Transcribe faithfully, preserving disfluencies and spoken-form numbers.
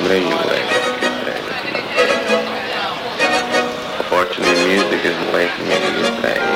prego, prego, prego. Fortunately, music is the way for me to get prego.